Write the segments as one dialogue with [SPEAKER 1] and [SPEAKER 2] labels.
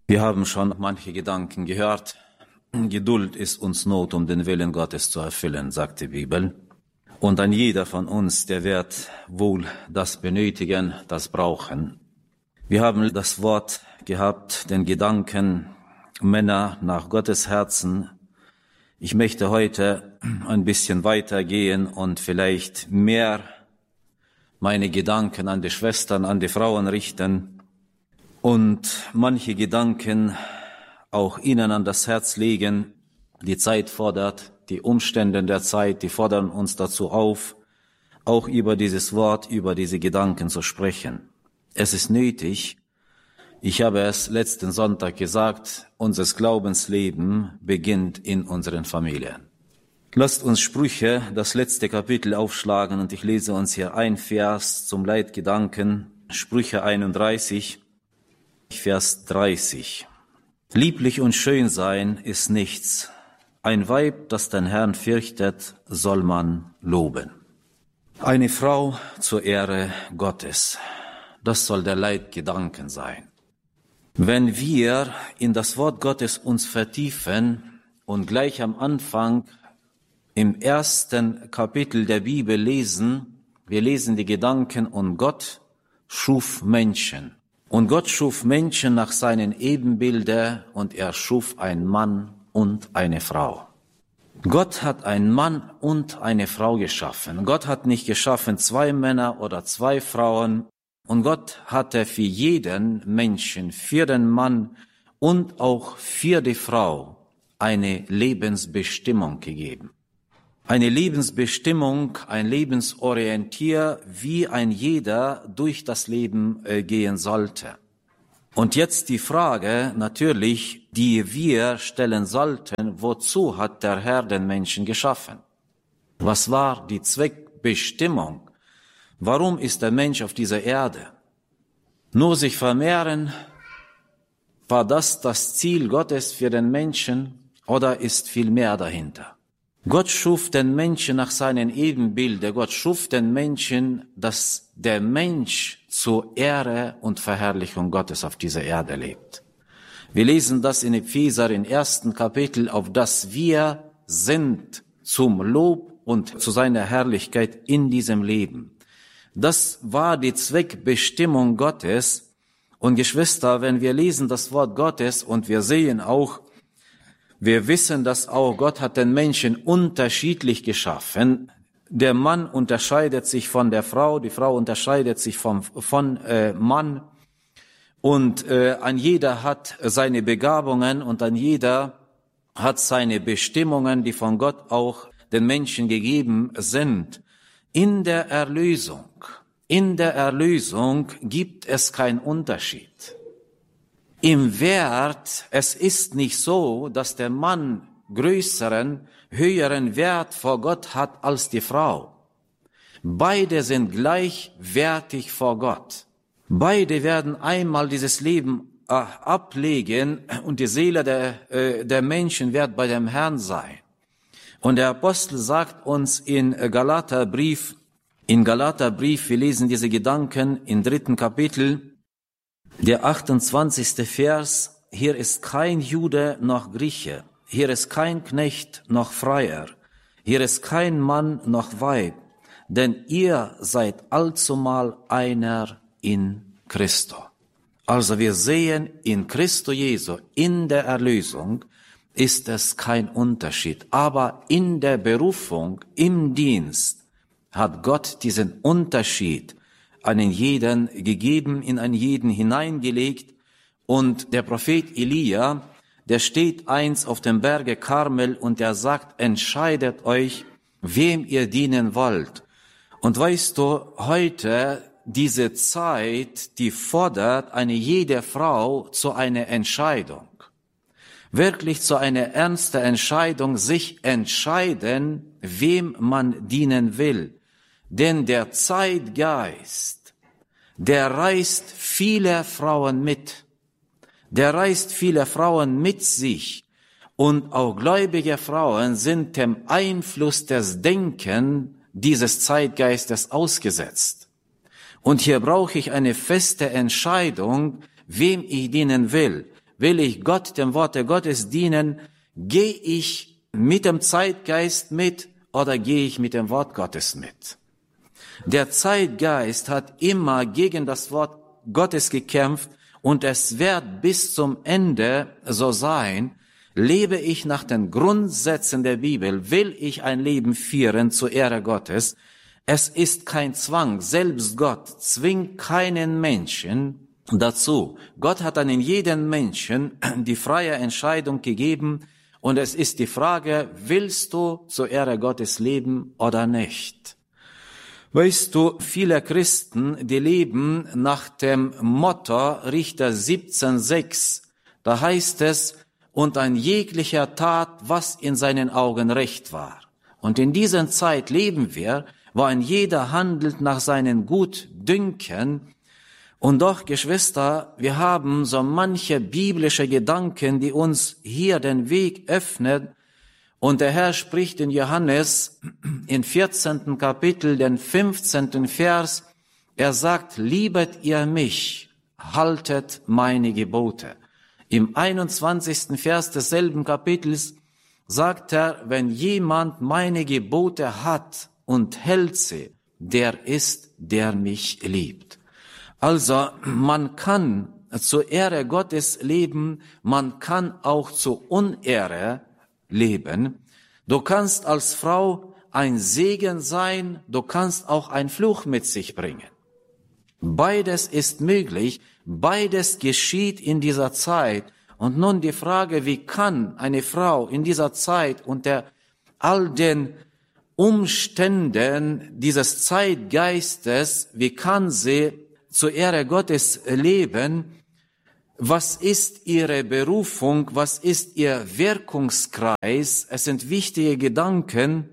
[SPEAKER 1] Wir haben schon manche Gedanken gehört. Geduld ist uns Not, um den Willen Gottes zu erfüllen, sagt die Bibel. Und ein jeder von uns, der wird wohl das benötigen, das brauchen. Wir haben das Wort gehabt, den Gedanken, Männer nach Gottes Herzen. Ich möchte heute ein bisschen weitergehen und vielleicht mehr meine Gedanken an die Schwestern, an die Frauen richten und manche Gedanken auch ihnen an das Herz legen. Die Zeit fordert, die Umstände der Zeit, die fordern uns dazu auf, auch über dieses Wort, über diese Gedanken zu sprechen. Es ist nötig, ich habe es letzten Sonntag gesagt, unser Glaubensleben beginnt in unseren Familien. Lasst uns Sprüche, das letzte Kapitel aufschlagen und ich lese uns hier ein Vers zum Leitgedanken, Sprüche 31, Vers 30. Lieblich und schön sein ist nichts. Ein Weib, das den Herrn fürchtet, soll man loben. Eine Frau zur Ehre Gottes. Das soll der Leitgedanken sein. Wenn wir in das Wort Gottes uns vertiefen und gleich am Anfang im ersten Kapitel der Bibel lesen, wir lesen die Gedanken und Gott schuf Menschen. Und Gott schuf Menschen nach seinen Ebenbilder und er schuf einen Mann und eine Frau. Gott hat einen Mann und eine Frau geschaffen. Gott hat nicht geschaffen 2 Männer oder 2 Frauen. Und Gott hatte für jeden Menschen, für den Mann und auch für die Frau eine Lebensbestimmung gegeben. Eine Lebensbestimmung, ein Lebensorientier, wie ein jeder durch das Leben gehen sollte. Und jetzt die Frage natürlich, die wir stellen sollten, wozu hat der Herr den Menschen geschaffen? Was war die Zweckbestimmung? Warum ist der Mensch auf dieser Erde? Nur sich vermehren, war das Ziel Gottes für den Menschen oder ist viel mehr dahinter? Gott schuf den Menschen nach seinen Ebenbilder. Gott schuf den Menschen, dass der Mensch zur Ehre und Verherrlichung Gottes auf dieser Erde lebt. Wir lesen das in Epheser im 1. Kapitel, auf das wir sind zum Lob und zu seiner Herrlichkeit in diesem Leben. Das war die Zweckbestimmung Gottes. Und Geschwister, wenn wir lesen das Wort Gottes und wir sehen auch, wir wissen, dass auch Gott hat den Menschen unterschiedlich geschaffen. Der Mann unterscheidet sich von der Frau, die Frau unterscheidet sich von Mann. Und ein jeder hat seine Begabungen und ein jeder hat seine Bestimmungen, die von Gott auch den Menschen gegeben sind. In der Erlösung gibt es keinen Unterschied. Im Wert, es ist nicht so, dass der Mann größeren, höheren Wert vor Gott hat als die Frau. Beide sind gleichwertig vor Gott. Beide werden einmal dieses Leben ablegen und die Seele der Menschen wird bei dem Herrn sein. Und der Apostel sagt uns in Galaterbrief, wir lesen diese Gedanken im 3. Kapitel, der 28. Vers, hier ist kein Jude noch Grieche, hier ist kein Knecht noch Freier, hier ist kein Mann noch Weib, denn ihr seid allzumal einer in Christo. Also wir sehen, in Christo Jesu, in der Erlösung, ist es kein Unterschied. Aber in der Berufung, im Dienst, hat Gott diesen Unterschied einen jeden gegeben, in einen jeden hineingelegt. Und der Prophet Elia, der steht einst auf dem Berge Karmel und der sagt, entscheidet euch, wem ihr dienen wollt. Und weißt du, heute diese Zeit, die fordert eine jede Frau zu einer Entscheidung. Wirklich zu einer ernsten Entscheidung, sich entscheiden, wem man dienen will. Denn der Zeitgeist, der reißt viele Frauen mit. Der reißt viele Frauen mit sich. Und auch gläubige Frauen sind dem Einfluss des Denkens dieses Zeitgeistes ausgesetzt. Und hier brauche ich eine feste Entscheidung, wem ich dienen will. will ich Gott, dem Worte Gottes dienen, gehe ich mit dem Zeitgeist mit oder gehe ich mit dem Wort Gottes mit? Der Zeitgeist hat immer gegen das Wort Gottes gekämpft und es wird bis zum Ende so sein. Lebe ich nach den Grundsätzen der Bibel, will ich ein Leben führen zur Ehre Gottes. Es ist kein Zwang, selbst Gott zwingt keinen Menschen dazu. Gott hat einen jeden Menschen die freie Entscheidung gegeben und es ist die Frage, willst du zur Ehre Gottes leben oder nicht? Weißt du, viele Christen, die leben nach dem Motto Richter 17,6. Da heißt es, und ein jeglicher tat, was in seinen Augen recht war. Und in dieser Zeit leben wir, wo ein jeder handelt nach seinen Gutdünken. Und doch, Geschwister, wir haben so manche biblische Gedanken, die uns hier den Weg öffnen. Und der Herr spricht in Johannes im 14. Kapitel, den 15. Vers, er sagt, liebet ihr mich, haltet meine Gebote. Im 21. Vers desselben Kapitels sagt er, wenn jemand meine Gebote hat und hält sie, der ist, der mich liebt. Also man kann zur Ehre Gottes leben, man kann auch zur Unehre leben. Du kannst als Frau ein Segen sein, du kannst auch ein Fluch mit sich bringen. Beides ist möglich, beides geschieht in dieser Zeit. Und nun die Frage, wie kann eine Frau in dieser Zeit unter all den Umständen dieses Zeitgeistes, wie kann sie zur Ehre Gottes leben? Was ist ihre Berufung? Was ist ihr Wirkungskreis? Es sind wichtige Gedanken,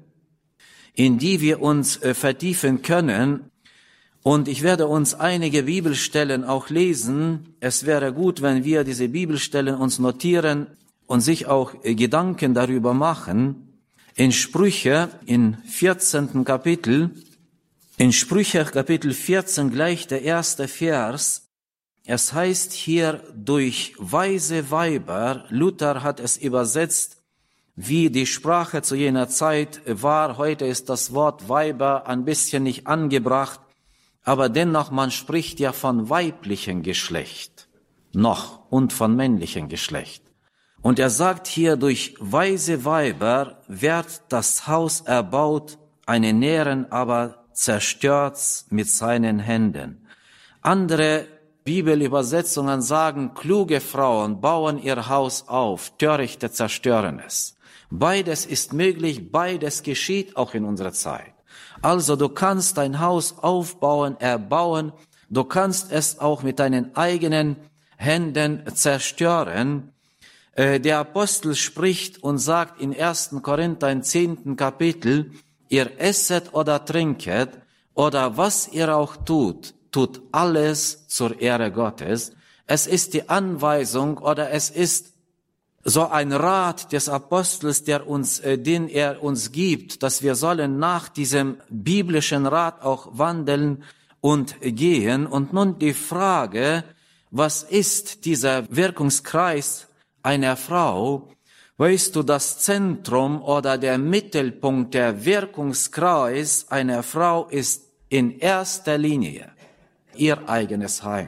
[SPEAKER 1] in die wir uns vertiefen können. Und ich werde uns einige Bibelstellen auch lesen. Es wäre gut, wenn wir diese Bibelstellen uns notieren und sich auch Gedanken darüber machen. In Sprüche, in 14. Kapitel, in Sprüche Kapitel 14 gleich der erste Vers. Es heißt hier, durch weise Weiber, Luther hat es übersetzt, wie die Sprache zu jener Zeit war. Heute ist das Wort Weiber ein bisschen nicht angebracht, aber dennoch, man spricht ja von weiblichem Geschlecht noch und von männlichem Geschlecht. Und er sagt hier, durch weise Weiber wird das Haus erbaut, eine Nähren aber zerstört's mit seinen Händen. Andere Bibelübersetzungen sagen, kluge Frauen bauen ihr Haus auf, Törichte zerstören es. Beides ist möglich, beides geschieht auch in unserer Zeit. Also du kannst dein Haus aufbauen, erbauen, du kannst es auch mit deinen eigenen Händen zerstören. Der Apostel spricht und sagt in 1. Korinther im 10. Kapitel, ihr esset oder trinket oder was ihr auch tut, tut alles zur Ehre Gottes. Es ist die Anweisung oder es ist so ein Rat des Apostels, den er uns gibt, dass wir sollen nach diesem biblischen Rat auch wandeln und gehen. Und nun die Frage, was ist dieser Wirkungskreis einer Frau? Weißt du, das Zentrum oder der Mittelpunkt, der Wirkungskreis einer Frau ist in erster Linie ihr eigenes Heim.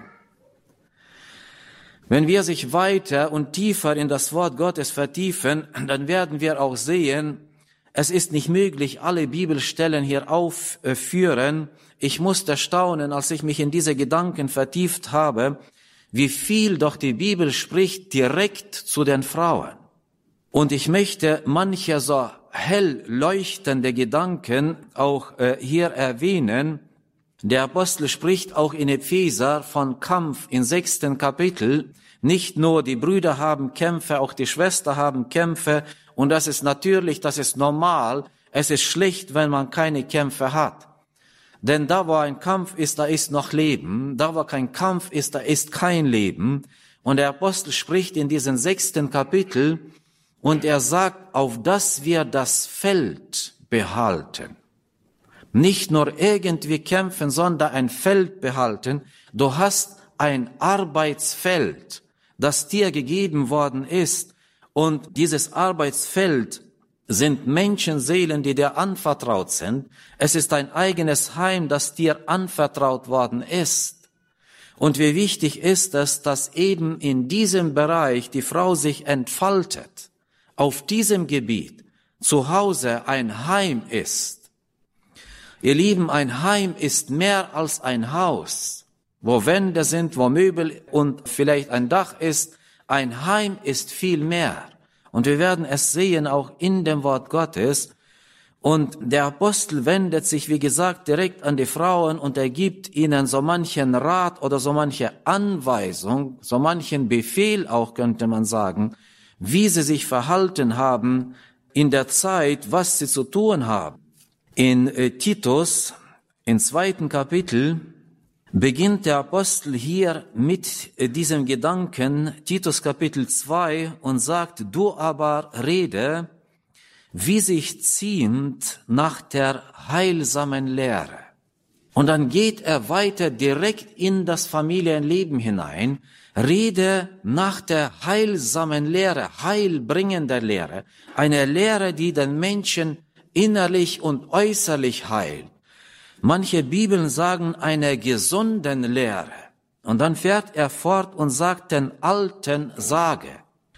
[SPEAKER 1] Wenn wir sich weiter und tiefer in das Wort Gottes vertiefen, dann werden wir auch sehen, es ist nicht möglich, alle Bibelstellen hier aufführen. Ich musste staunen, als ich mich in diese Gedanken vertieft habe, wie viel doch die Bibel spricht direkt zu den Frauen. Und ich möchte manche so hell leuchtende Gedanken auch hier erwähnen. Der Apostel spricht auch in Epheser von Kampf im 6. Kapitel. Nicht nur die Brüder haben Kämpfe, auch die Schwestern haben Kämpfe. Und das ist natürlich, das ist normal. Es ist schlecht, wenn man keine Kämpfe hat. Denn da, wo ein Kampf ist, da ist noch Leben. Da, wo kein Kampf ist, da ist kein Leben. Und der Apostel spricht in diesem 6. Kapitel und er sagt, auf dass wir das Feld behalten. Nicht nur irgendwie kämpfen, sondern ein Feld behalten. Du hast ein Arbeitsfeld. das dir gegeben worden ist. Und dieses Arbeitsfeld sind Menschenseelen, die dir anvertraut sind. Es ist dein eigenes Heim, das dir anvertraut worden ist. Und wie wichtig ist es, dass eben in diesem Bereich die Frau sich entfaltet, auf diesem Gebiet zu Hause ein Heim ist. Ihr Lieben, ein Heim ist mehr als ein Haus, wo Wände sind, wo Möbel und vielleicht ein Dach ist. Ein Heim ist viel mehr. Und wir werden es sehen auch in dem Wort Gottes. Und der Apostel wendet sich, wie gesagt, direkt an die Frauen und er gibt ihnen so manchen Rat oder so manche Anweisung, so manchen Befehl auch, könnte man sagen, wie sie sich verhalten haben in der Zeit, was sie zu tun haben. In Titus, im 2. Kapitel, beginnt der Apostel hier mit diesem Gedanken, Titus Kapitel 2, und sagt, du aber rede, wie sich ziemt nach der heilsamen Lehre. Und dann geht er weiter direkt in das Familienleben hinein, rede nach der heilsamen Lehre, heilbringender Lehre, eine Lehre, die den Menschen innerlich und äußerlich heilt. Manche Bibeln sagen eine gesunden Lehre. Und dann fährt er fort und sagt den Alten sage.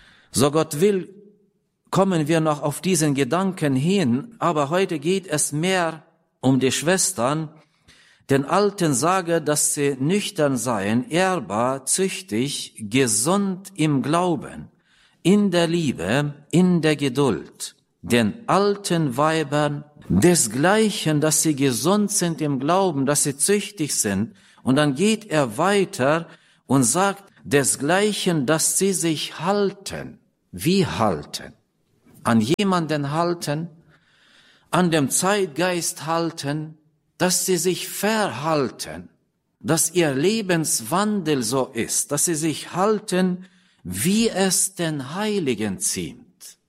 [SPEAKER 1] So Gott will, kommen wir noch auf diesen Gedanken hin, aber heute geht es mehr um die Schwestern. Den Alten sage, dass sie nüchtern seien, ehrbar, züchtig, gesund im Glauben, in der Liebe, in der Geduld. Den alten Weibern desgleichen, dass sie gesund sind im Glauben, dass sie züchtig sind. Und dann geht er weiter und sagt, desgleichen, dass sie sich halten. Wie halten? An jemanden halten, an dem Zeitgeist halten, dass sie sich verhalten, dass ihr Lebenswandel so ist, dass sie sich halten, wie es den Heiligen ziemt.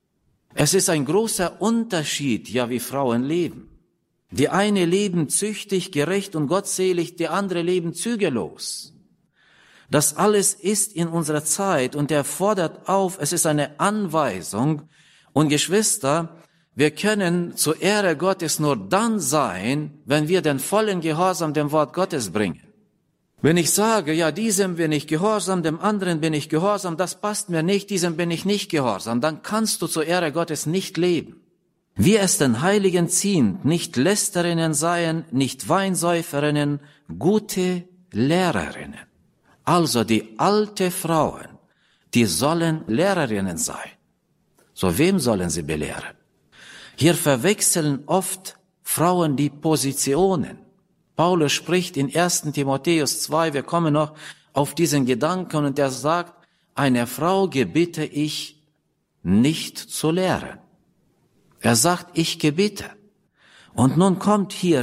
[SPEAKER 1] Es ist ein großer Unterschied, ja, wie Frauen leben. Die eine leben züchtig, gerecht und gottselig, die andere leben zügellos. Das alles ist in unserer Zeit und er fordert auf, es ist eine Anweisung. Und Geschwister, wir können zur Ehre Gottes nur dann sein, wenn wir den vollen Gehorsam dem Wort Gottes bringen. Wenn ich sage, ja, diesem bin ich gehorsam, dem anderen bin ich gehorsam, das passt mir nicht, diesem bin ich nicht gehorsam, dann kannst du zur Ehre Gottes nicht leben. Wie es den Heiligen ziemt, nicht Lästerinnen seien, nicht Weinsäuferinnen, gute Lehrerinnen. Also die alte Frauen, die sollen Lehrerinnen sein. So wem sollen sie belehren? Hier verwechseln oft Frauen die Positionen. Paulus spricht in 1. Timotheus 2, wir kommen noch auf diesen Gedanken und er sagt, eine Frau gebiete ich nicht zu lehren. Er sagt, ich gebiete. Und nun kommt hier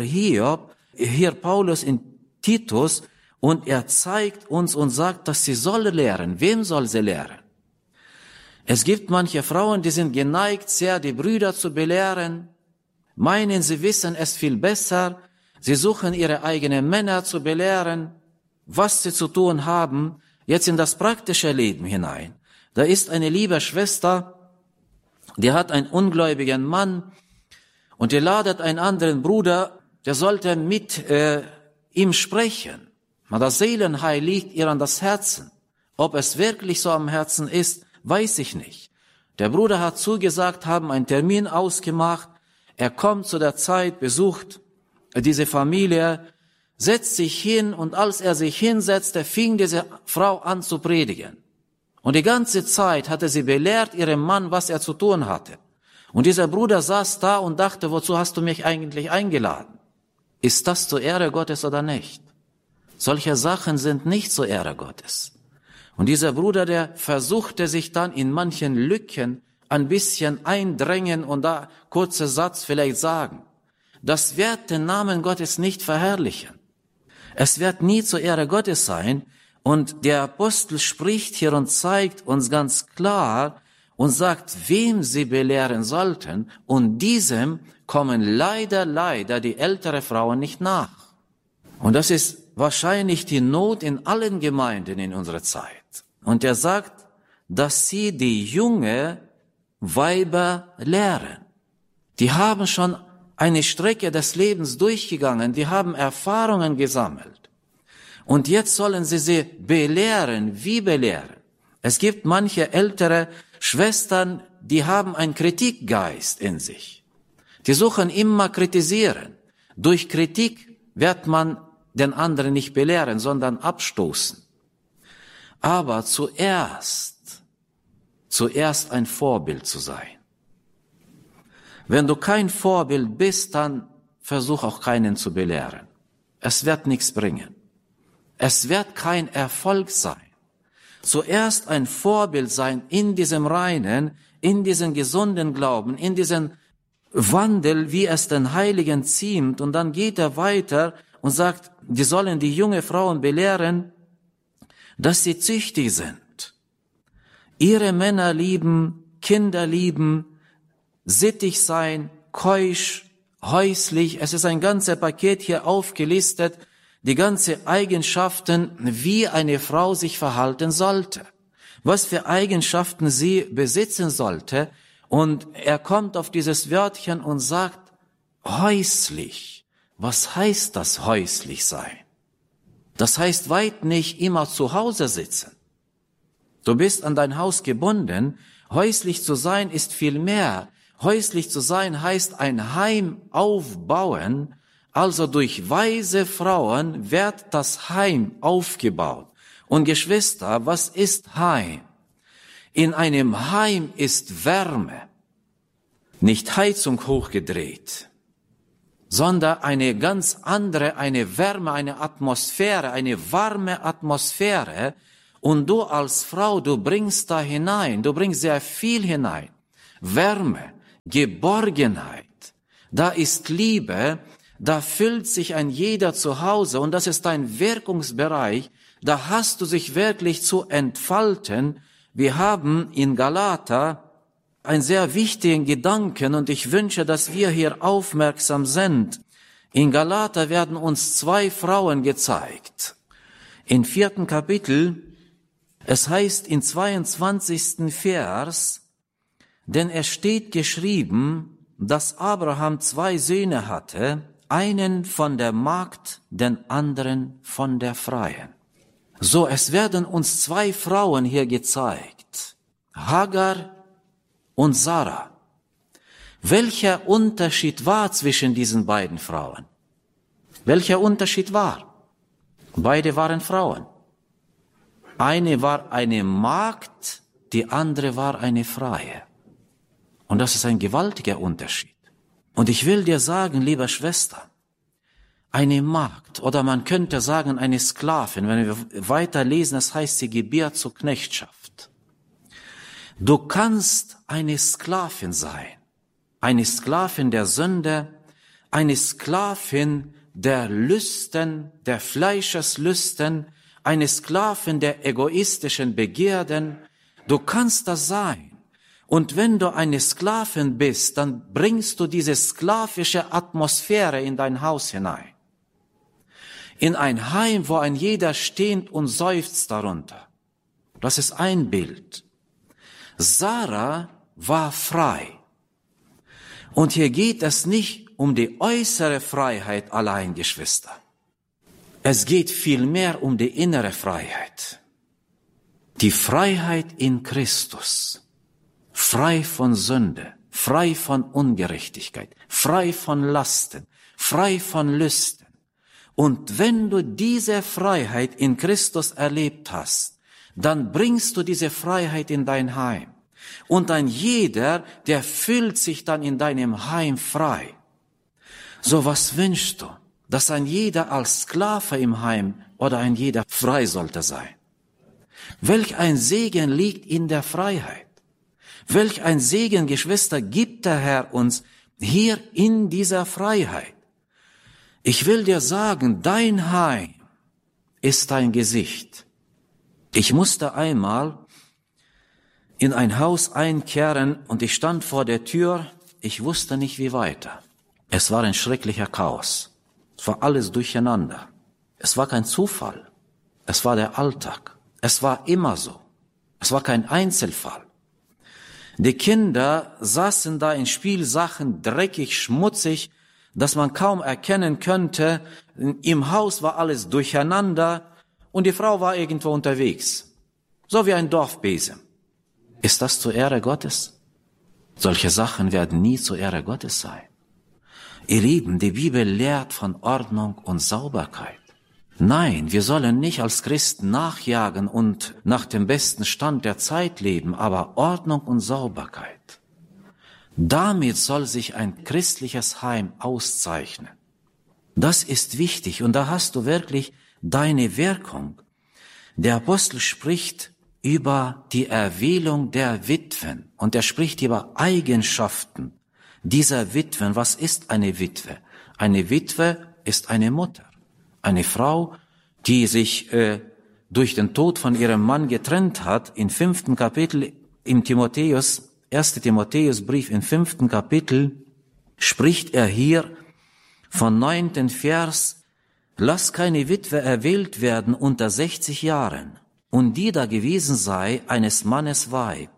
[SPEAKER 1] Paulus in Titus und er zeigt uns und sagt, dass sie soll lehren. Wem soll sie lehren? Es gibt manche Frauen, die sind geneigt, sehr die Brüder zu belehren, meinen, sie wissen es viel besser. Sie suchen ihre eigenen Männer zu belehren, was sie zu tun haben, jetzt in das praktische Leben hinein. Da ist eine liebe Schwester, die hat einen ungläubigen Mann und die ladet einen anderen Bruder, der sollte mit ihm sprechen. Aber das Seelenheil liegt ihr an das Herzen. Ob es wirklich so am Herzen ist, weiß ich nicht. Der Bruder hat zugesagt, haben einen Termin ausgemacht, er kommt zu der Zeit, besucht diese Familie, setzt sich hin und als er sich hinsetzte, fing diese Frau an zu predigen. Und die ganze Zeit hatte sie belehrt ihrem Mann, was er zu tun hatte. Und dieser Bruder saß da und dachte, wozu hast du mich eigentlich eingeladen? Ist das zur Ehre Gottes oder nicht? Solche Sachen sind nicht zur Ehre Gottes. Und dieser Bruder, der versuchte sich dann in manchen Lücken ein bisschen eindrängen und da kurzer Satz vielleicht sagen. Das wird den Namen Gottes nicht verherrlichen. Es wird nie zur Ehre Gottes sein. Und der Apostel spricht hier und zeigt uns ganz klar und sagt, wem sie belehren sollten. Und diesem kommen leider die ältere Frauen nicht nach. Und das ist wahrscheinlich die Not in allen Gemeinden in unserer Zeit. Und er sagt, dass sie die junge Weiber lehren. Die haben schon eine Strecke des Lebens durchgegangen, die haben Erfahrungen gesammelt. Und jetzt sollen sie belehren. Wie belehren? Es gibt manche ältere Schwestern, die haben einen Kritikgeist in sich. Die suchen immer kritisieren. Durch Kritik wird man den anderen nicht belehren, sondern abstoßen. Aber zuerst ein Vorbild zu sein. Wenn du kein Vorbild bist, dann versuch auch keinen zu belehren. Es wird nichts bringen. Es wird kein Erfolg sein. Zuerst ein Vorbild sein in diesem reinen, in diesem gesunden Glauben, in diesem Wandel, wie es den Heiligen ziemt. Und dann geht er weiter und sagt, die sollen die junge Frauen belehren, dass sie züchtig sind. Ihre Männer lieben, Kinder lieben, sittig sein, keusch, häuslich. Es ist ein ganzes Paket hier aufgelistet, die ganzen Eigenschaften, wie eine Frau sich verhalten sollte, was für Eigenschaften sie besitzen sollte. Und er kommt auf dieses Wörtchen und sagt, häuslich. Was heißt das, häuslich sein? Das heißt weit nicht immer zu Hause sitzen. Du bist an dein Haus gebunden. Häuslich zu sein ist viel mehr. Häuslich zu sein heißt ein Heim aufbauen. Also durch weise Frauen wird das Heim aufgebaut. Und Geschwister, was ist Heim? In einem Heim ist Wärme, nicht Heizung hochgedreht, sondern eine ganz andere, eine Wärme, eine Atmosphäre, eine warme Atmosphäre. Und du als Frau, du bringst da hinein, du bringst sehr viel hinein. Wärme, Geborgenheit, da ist Liebe, da fühlt sich ein jeder zu Hause und das ist dein Wirkungsbereich, da hast du sich wirklich zu entfalten. Wir haben in Galater einen sehr wichtigen Gedanken und ich wünsche, dass wir hier aufmerksam sind. In Galater werden uns 2 Frauen gezeigt. Im 4. Kapitel, es heißt in 22. Vers, denn es steht geschrieben, dass Abraham 2 Söhne hatte, einen von der Magd, den anderen von der Freien. So, es werden uns 2 Frauen hier gezeigt, Hagar und Sarah. Welcher Unterschied war zwischen diesen beiden Frauen? Welcher Unterschied war? Beide waren Frauen. Eine war eine Magd, die andere war eine Freie. Und das ist ein gewaltiger Unterschied. Und ich will dir sagen, liebe Schwester, eine Magd, oder man könnte sagen eine Sklavin, wenn wir weiterlesen, das heißt, sie gebiert zur Knechtschaft. Du kannst eine Sklavin sein, eine Sklavin der Sünde, eine Sklavin der Lüsten, der Fleischeslüsten, eine Sklavin der egoistischen Begierden. Du kannst das sein. Und wenn du eine Sklavin bist, dann bringst du diese sklavische Atmosphäre in dein Haus hinein. In ein Heim, wo ein jeder steht und seufzt darunter. Das ist ein Bild. Sarah war frei. Und hier geht es nicht um die äußere Freiheit allein, Geschwister. Es geht vielmehr um die innere Freiheit. Die Freiheit in Christus. Frei von Sünde, frei von Ungerechtigkeit, frei von Lasten, frei von Lüsten. Und wenn du diese Freiheit in Christus erlebt hast, dann bringst du diese Freiheit in dein Heim. Und ein jeder, der fühlt sich dann in deinem Heim frei. So, was wünschst du? Dass ein jeder als Sklave im Heim oder ein jeder frei sollte sein? Welch ein Segen liegt in der Freiheit? Welch ein Segen, Geschwister, gibt der Herr uns hier in dieser Freiheit. Ich will dir sagen, dein Heim ist dein Gesicht. Ich musste einmal in ein Haus einkehren und ich stand vor der Tür, ich wusste nicht wie weiter. Es war ein schrecklicher Chaos. Es war alles durcheinander. Es war kein Zufall. Es war der Alltag. Es war immer so. Es war kein Einzelfall. Die Kinder saßen da in Spielsachen, dreckig, schmutzig, dass man kaum erkennen könnte. Im Haus war alles durcheinander und die Frau war irgendwo unterwegs. So wie ein Dorfbesen. Ist das zur Ehre Gottes? Solche Sachen werden nie zur Ehre Gottes sein. Ihr Lieben, die Bibel lehrt von Ordnung und Sauberkeit. Nein, wir sollen nicht als Christen nachjagen und nach dem besten Stand der Zeit leben, aber Ordnung und Sauberkeit. Damit soll sich ein christliches Heim auszeichnen. Das ist wichtig und da hast du wirklich deine Wirkung. Der Apostel spricht über die Erwählung der Witwen und er spricht über Eigenschaften dieser Witwen. Was ist eine Witwe? Eine Witwe ist eine Mutter. Eine Frau, die sich durch den Tod von ihrem Mann getrennt hat, im 5. Kapitel im 1. Timotheusbrief im 5. Kapitel spricht er hier von 9. Vers, lass keine Witwe erwählt werden unter 60 Jahren und die da gewesen sei eines Mannes Weib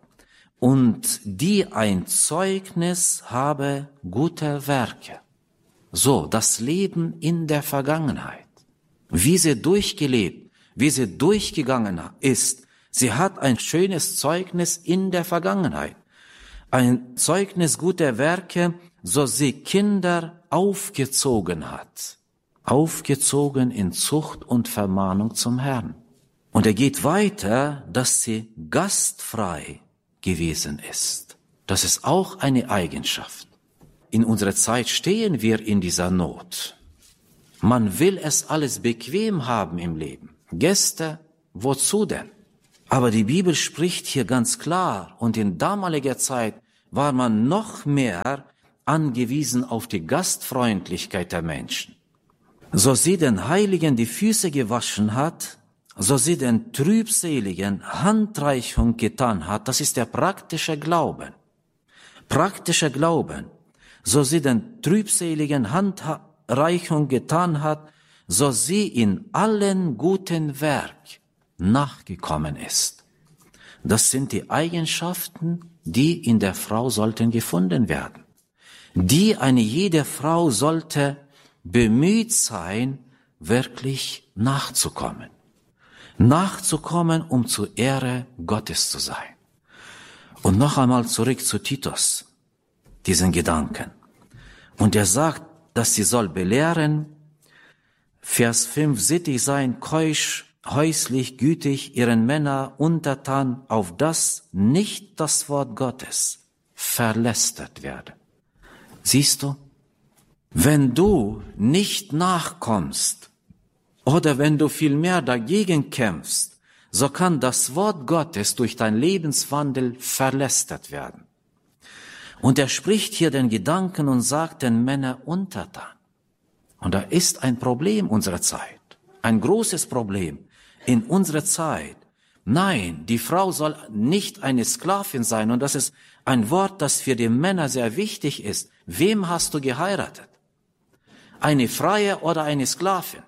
[SPEAKER 1] und die ein Zeugnis habe guter Werke. So, das Leben in der Vergangenheit. Wie sie durchgelebt, wie sie durchgegangen ist. Sie hat ein schönes Zeugnis in der Vergangenheit. Ein Zeugnis guter Werke, so sie Kinder aufgezogen hat. Aufgezogen in Zucht und Vermahnung zum Herrn. Und er geht weiter, dass sie gastfrei gewesen ist. Das ist auch eine Eigenschaft. In unserer Zeit stehen wir in dieser Not. Man will es alles bequem haben im Leben. Gäste, wozu denn? Aber die Bibel spricht hier ganz klar und in damaliger Zeit war man noch mehr angewiesen auf die Gastfreundlichkeit der Menschen. So sie den Heiligen die Füße gewaschen hat, so sie den Trübseligen Handreichung getan hat, das ist der praktische Glauben. Praktischer Glauben. So sie den Trübseligen Handreichung getan hat, so sie in allen guten Werk nachgekommen ist. Das sind die Eigenschaften, die in der Frau sollten gefunden werden. Die eine jede Frau sollte bemüht sein, wirklich nachzukommen. Nachzukommen, um zur Ehre Gottes zu sein. Und noch einmal zurück zu Titus, diesen Gedanken. Und er sagt, dass sie soll belehren, Vers 5, sittig sein, keusch, häuslich, gütig, ihren Männer untertan, auf das nicht das Wort Gottes verlästert werde. Siehst du, wenn du nicht nachkommst oder wenn du vielmehr dagegen kämpfst, so kann das Wort Gottes durch dein Lebenswandel verlästert werden. Und er spricht hier den Gedanken und sagt den Männern untertan. Und da ist ein Problem unserer Zeit, ein großes Problem in unserer Zeit. Nein, die Frau soll nicht eine Sklavin sein und das ist ein Wort, das für die Männer sehr wichtig ist. Wem hast du geheiratet? Eine Freie oder eine Sklavin?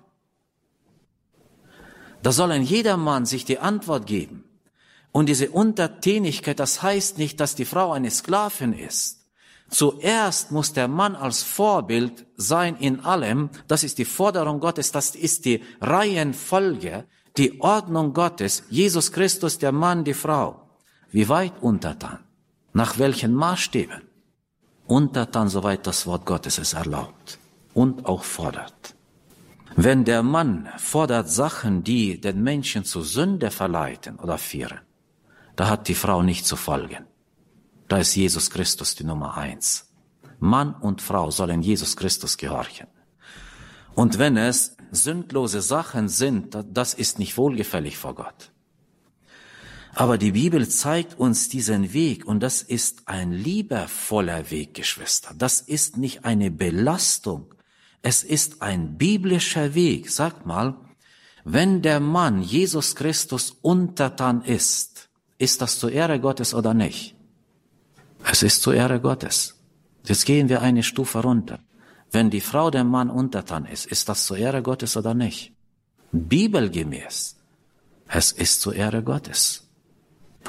[SPEAKER 1] Da soll ein jeder Mann sich die Antwort geben. Und diese Untertänigkeit, das heißt nicht, dass die Frau eine Sklavin ist. Zuerst muss der Mann als Vorbild sein in allem. Das ist die Forderung Gottes, das ist die Reihenfolge, die Ordnung Gottes. Jesus Christus, der Mann, die Frau. Wie weit untertan? Nach welchen Maßstäben? Untertan, soweit das Wort Gottes es erlaubt und auch fordert. Wenn der Mann fordert Sachen, die den Menschen zur Sünde verleiten oder führen, da hat die Frau nicht zu folgen. Da ist Jesus Christus die Nummer 1. Mann und Frau sollen Jesus Christus gehorchen. Und wenn es sündlose Sachen sind, das ist nicht wohlgefällig vor Gott. Aber die Bibel zeigt uns diesen Weg und das ist ein liebevoller Weg, Geschwister. Das ist nicht eine Belastung. Es ist ein biblischer Weg. Sag mal, wenn der Mann Jesus Christus untertan ist das zur Ehre Gottes oder nicht? Es ist zur Ehre Gottes. Jetzt gehen wir eine Stufe runter. Wenn die Frau dem Mann untertan ist das zur Ehre Gottes oder nicht? Bibelgemäß. Es ist zur Ehre Gottes.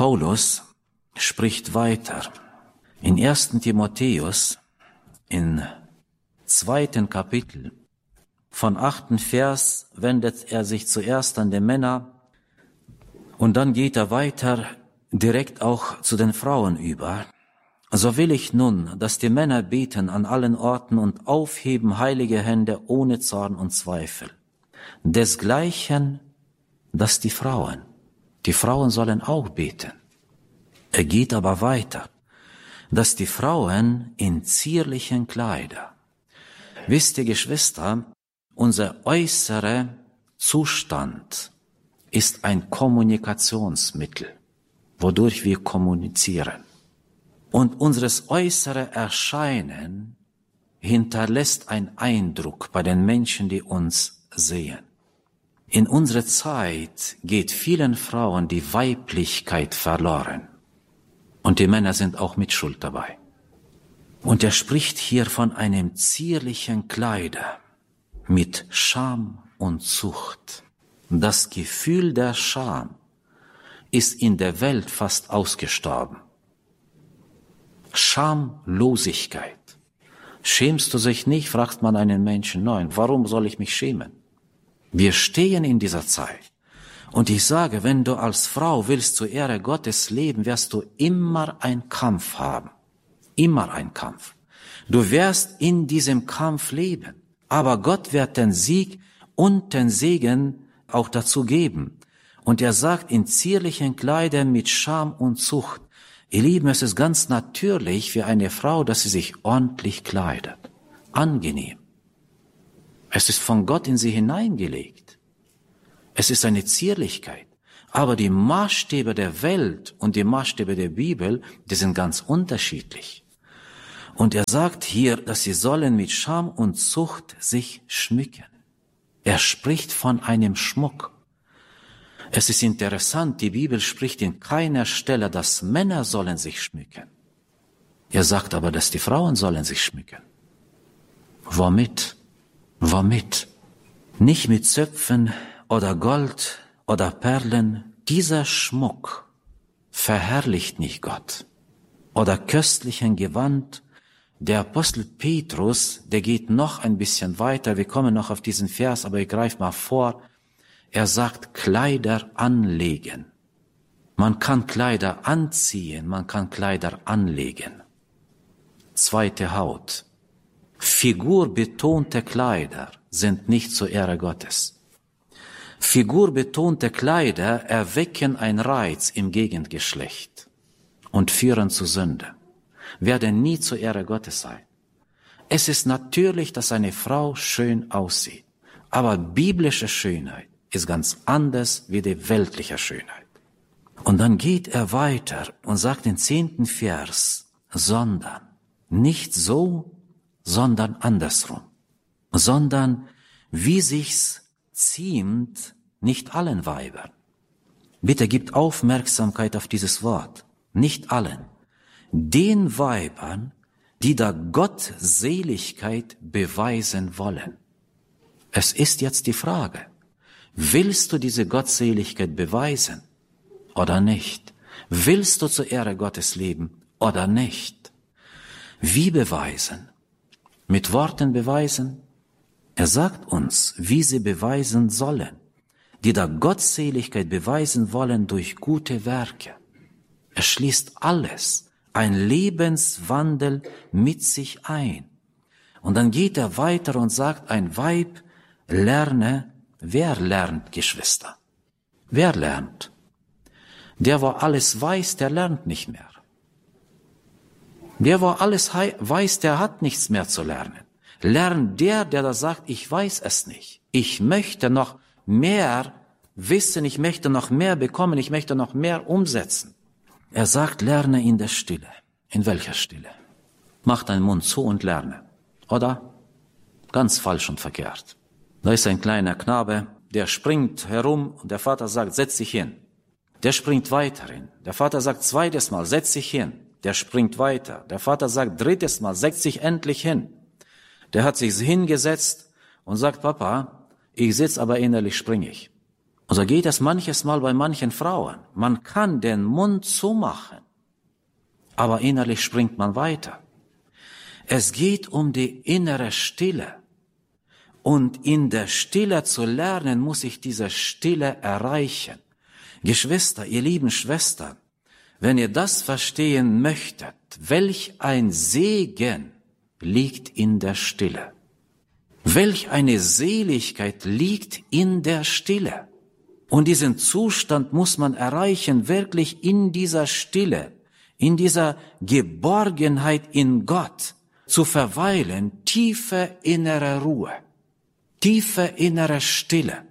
[SPEAKER 1] Paulus spricht weiter. In 1. Timotheus, in 2. Kapitel, von 8. Vers wendet er sich zuerst an die Männer und dann geht er weiter direkt auch zu den Frauen über. So will ich nun, dass die Männer beten an allen Orten und aufheben heilige Hände ohne Zorn und Zweifel. Desgleichen, dass die Frauen sollen auch beten. Er geht aber weiter, dass die Frauen in zierlichen Kleider. Wisst ihr, Geschwister, unser äußerer Zustand ist ein Kommunikationsmittel, wodurch wir kommunizieren. Und unseres äußere Erscheinen hinterlässt einen Eindruck bei den Menschen, die uns sehen. In unserer Zeit geht vielen Frauen die Weiblichkeit verloren. Und die Männer sind auch mit Schuld dabei. Und er spricht hier von einem zierlichen Kleider mit Scham und Zucht. Das Gefühl der Scham ist in der Welt fast ausgestorben. Schamlosigkeit. Schämst du dich nicht, fragt man einen Menschen. Nein, warum soll ich mich schämen? Wir stehen in dieser Zeit. Und ich sage, wenn du als Frau willst zur Ehre Gottes leben, wirst du immer einen Kampf haben. Immer einen Kampf. Du wirst in diesem Kampf leben. Aber Gott wird den Sieg und den Segen auch dazu geben. Und er sagt, in zierlichen Kleidern mit Scham und Zucht. Ihr Lieben, es ist ganz natürlich für eine Frau, dass sie sich ordentlich kleidet. Angenehm. Es ist von Gott in sie hineingelegt. Es ist eine Zierlichkeit. Aber die Maßstäbe der Welt und die Maßstäbe der Bibel, die sind ganz unterschiedlich. Und er sagt hier, dass sie sollen mit Scham und Zucht sich schmücken. Er spricht von einem Schmuck. Es ist interessant, die Bibel spricht in keiner Stelle, dass Männer sollen sich schmücken. Er sagt aber, dass die Frauen sollen sich schmücken. Womit? Womit? Nicht mit Zöpfen oder Gold oder Perlen. Dieser Schmuck verherrlicht nicht Gott. Oder köstlichen Gewand. Der Apostel Petrus, der geht noch ein bisschen weiter. Wir kommen noch auf diesen Vers, aber ich greife mal vor. Er sagt, Kleider anlegen. Man kann Kleider anziehen, man kann Kleider anlegen. Zweite Haut. Figurbetonte Kleider sind nicht zur Ehre Gottes. Figurbetonte Kleider erwecken einen Reiz im Gegengeschlecht und führen zu Sünde. Werden nie zur Ehre Gottes sein. Es ist natürlich, dass eine Frau schön aussieht, aber biblische Schönheit ist ganz anders wie die weltliche Schönheit. Und dann geht er weiter und sagt den 10. Vers, sondern nicht so, sondern andersrum. Sondern wie sich's ziemt, nicht allen Weibern. Bitte gibt Aufmerksamkeit auf dieses Wort. Nicht allen. Den Weibern, die da Gottseligkeit beweisen wollen. Es ist jetzt die Frage, willst du diese Gottseligkeit beweisen oder nicht? Willst du zur Ehre Gottes leben oder nicht? Wie beweisen? Mit Worten beweisen? Er sagt uns, wie sie beweisen sollen, die da Gottseligkeit beweisen wollen durch gute Werke. Er schließt alles, ein Lebenswandel mit sich ein. Und dann geht er weiter und sagt, ein Weib lerne. Wer lernt, Geschwister? Wer lernt? Der, wo alles weiß, der lernt nicht mehr. Der, wo alles weiß, der hat nichts mehr zu lernen. Lernt der da sagt, ich weiß es nicht. Ich möchte noch mehr wissen, ich möchte noch mehr bekommen, ich möchte noch mehr umsetzen. Er sagt, lerne in der Stille. In welcher Stille? Mach deinen Mund zu und lerne. Oder? Ganz falsch und verkehrt. Da ist ein kleiner Knabe, der springt herum und der Vater sagt, setz dich hin. Der springt weiter hin. Der Vater sagt zweites Mal, setz dich hin. Der springt weiter. Der Vater sagt drittes Mal, setz dich endlich hin. Der hat sich hingesetzt und sagt, Papa, ich sitze, aber innerlich springe ich. Und so geht es manches Mal bei manchen Frauen. Man kann den Mund zumachen, aber innerlich springt man weiter. Es geht um die innere Stille. Und in der Stille zu lernen, muss ich diese Stille erreichen. Geschwister, ihr lieben Schwestern, wenn ihr das verstehen möchtet, welch ein Segen liegt in der Stille. Welch eine Seligkeit liegt in der Stille. Und diesen Zustand muss man erreichen, wirklich in dieser Stille, in dieser Geborgenheit in Gott, zu verweilen, tiefe innere Ruhe, tiefe innere Stille.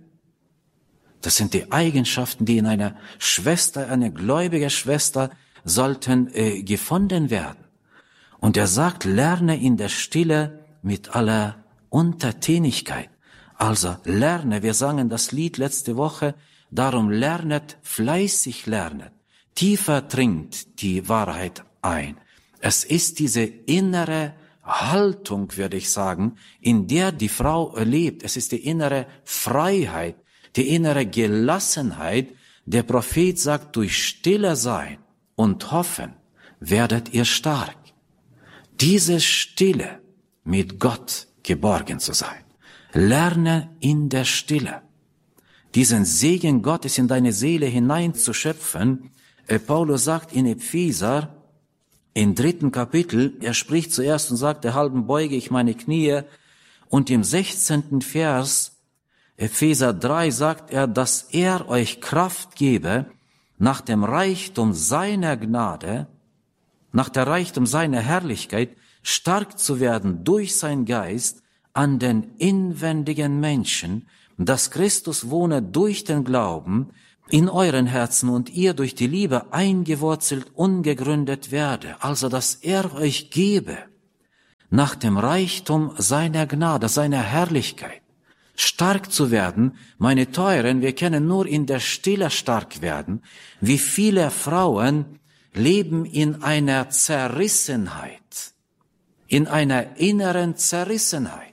[SPEAKER 1] Das sind die Eigenschaften, die in einer Schwester, eine gläubige Schwester, sollten gefunden werden. Und er sagt, lerne in der Stille mit aller Untertänigkeit. Also lerne, wir sangen das Lied letzte Woche, darum lernet, fleißig lernet. Tiefer dringt die Wahrheit ein. Es ist diese innere Haltung, würde ich sagen, in der die Frau lebt. Es ist die innere Freiheit, die innere Gelassenheit. Der Prophet sagt, durch Stille sein und hoffen werdet ihr stark. Diese Stille mit Gott geborgen zu sein. Lerne in der Stille. Diesen Segen Gottes in deine Seele hineinzuschöpfen. Paulus sagt in Epheser, im 3. Kapitel, er spricht zuerst und sagt, derhalben beuge ich meine Knie. Und im 16. Vers, Epheser 3, sagt er, dass er euch Kraft gebe, nach dem Reichtum seiner Gnade, nach der Reichtum seiner Herrlichkeit, stark zu werden durch sein Geist an den inwendigen Menschen, dass Christus wohne durch den Glauben in euren Herzen und ihr durch die Liebe eingewurzelt, ungegründet werde. Also, dass er euch gebe, nach dem Reichtum seiner Gnade, seiner Herrlichkeit, stark zu werden. Meine Teuren, wir können nur in der Stille stark werden. Wie viele Frauen leben in einer Zerrissenheit, in einer inneren Zerrissenheit.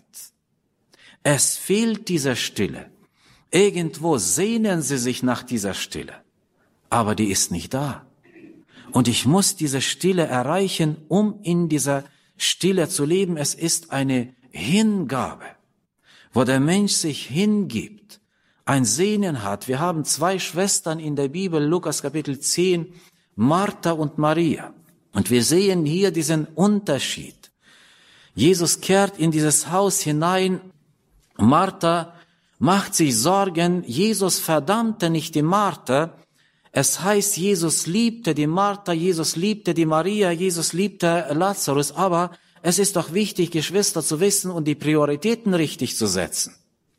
[SPEAKER 1] Es fehlt diese Stille. Irgendwo sehnen sie sich nach dieser Stille, aber die ist nicht da. Und ich muss diese Stille erreichen, um in dieser Stille zu leben. Es ist eine Hingabe, wo der Mensch sich hingibt, ein Sehnen hat. Wir haben 2 Schwestern in der Bibel, Lukas Kapitel 10, Martha und Maria. Und wir sehen hier diesen Unterschied. Jesus kehrt in dieses Haus hinein. Martha macht sich Sorgen. Jesus verdammte nicht die Martha. Es heißt, Jesus liebte die Martha, Jesus liebte die Maria, Jesus liebte Lazarus. Aber es ist doch wichtig, Geschwister, zu wissen und die Prioritäten richtig zu setzen.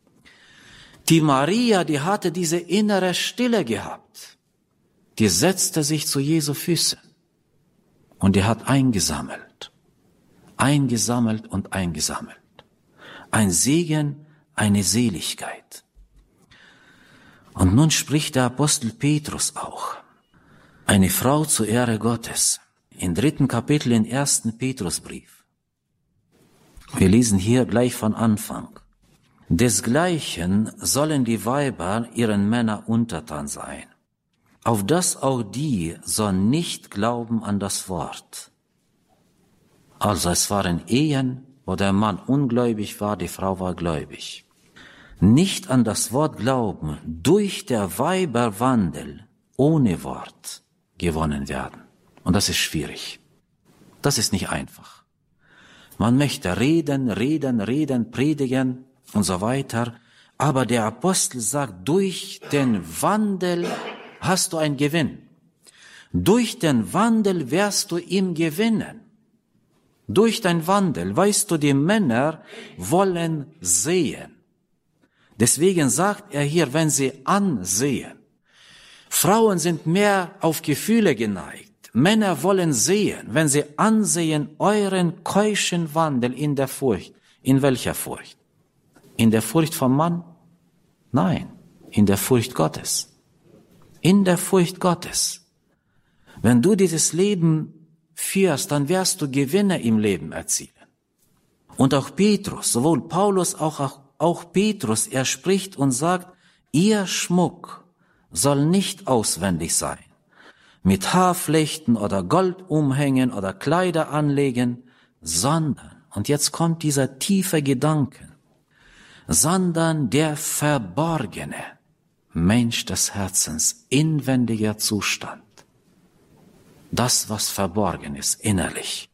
[SPEAKER 1] Die Maria, die hatte diese innere Stille gehabt. Die setzte sich zu Jesu Füßen. Und die hat eingesammelt. Eingesammelt und eingesammelt. Ein Segen, eine Seligkeit. Und nun spricht der Apostel Petrus auch. Eine Frau zur Ehre Gottes. Im 3. Kapitel im 1. Petrusbrief. Wir lesen hier gleich von Anfang. Desgleichen sollen die Weiber ihren Männern untertan sein, auf dass auch die sollen nicht glauben an das Wort. Also es waren Ehen, wo der Mann ungläubig war, die Frau war gläubig. Nicht an das Wort glauben, durch der Weiberwandel ohne Wort gewonnen werden. Und das ist schwierig. Das ist nicht einfach. Man möchte reden, predigen und so weiter. Aber der Apostel sagt, durch den Wandel hast du einen Gewinn. Durch den Wandel wirst du ihm gewinnen. Durch den Wandel, weißt du, die Männer wollen sehen. Deswegen sagt er hier, wenn sie ansehen. Frauen sind mehr auf Gefühle geneigt. Männer wollen sehen, wenn sie ansehen, euren keuschen Wandel in der Furcht. In welcher Furcht? In der Furcht vom Mann? Nein, in der Furcht Gottes. In der Furcht Gottes. Wenn du dieses Leben führst, dann wirst du Gewinne im Leben erzielen. Und auch Petrus, sowohl Paulus, auch Petrus, er spricht und sagt, ihr Schmuck soll nicht auswendig sein, mit Haarflechten oder Gold umhängen oder Kleider anlegen, sondern, und jetzt kommt dieser tiefe Gedanke, sondern der verborgene Mensch des Herzens, inwendiger Zustand, das, was verborgen ist, innerlich,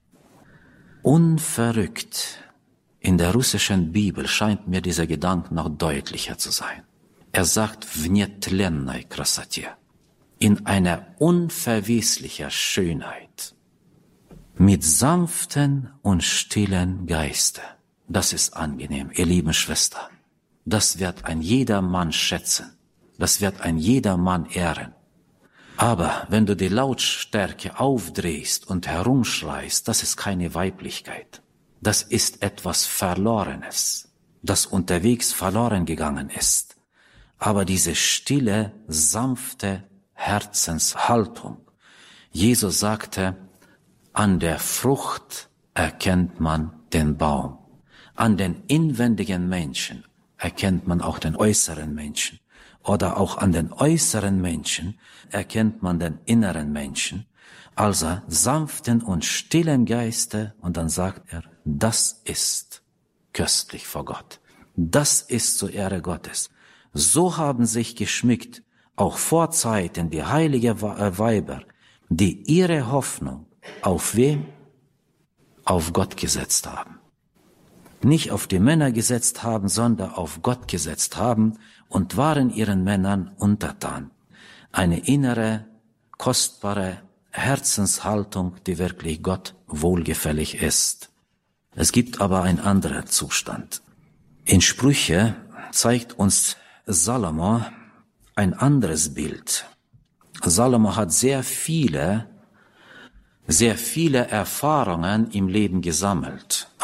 [SPEAKER 1] unverrückt. In der russischen Bibel scheint mir dieser Gedanke noch deutlicher zu sein. Er sagt, в нетленной красоте, in einer unverweslicher Schönheit, mit sanften und stillen Geiste. Das ist angenehm, ihr lieben Schwestern. Das wird ein jeder Mann schätzen. Das wird ein jeder Mann ehren. Aber wenn du die Lautstärke aufdrehst und herumschreist, das ist keine Weiblichkeit. Das ist etwas Verlorenes, das unterwegs verloren gegangen ist. Aber diese stille, sanfte Herzenshaltung. Jesus sagte, an der Frucht erkennt man den Baum. An den inwendigen Menschen erkennt man auch den äußeren Menschen. Oder auch an den äußeren Menschen erkennt man den inneren Menschen. Also sanften und stillen Geiste. Und dann sagt er, das ist köstlich vor Gott. Das ist zur Ehre Gottes. So haben sich geschmückt, auch vor Zeiten, die heilige Weiber, die ihre Hoffnung auf wem? Auf Gott gesetzt haben. Nicht auf die Männer gesetzt haben, sondern auf Gott gesetzt haben und waren ihren Männern untertan. Eine innere, kostbare Herzenshaltung, die wirklich Gott wohlgefällig ist. Es gibt aber einen anderen Zustand. In Sprüche zeigt uns Salomo ein anderes Bild. Salomo hat sehr viele Erfahrungen im Leben gesammelt.